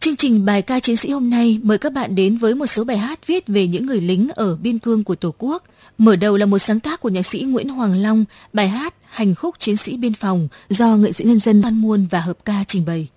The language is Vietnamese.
Chương trình bài ca chiến sĩ hôm nay mời các bạn đến với một số bài hát viết về những người lính ở biên cương của Tổ quốc. Mở đầu là một sáng tác của nhạc sĩ Nguyễn Hoàng Long, bài hát Hành khúc chiến sĩ biên phòng do nghệ sĩ nhân dân Phan Muôn và hợp ca trình bày.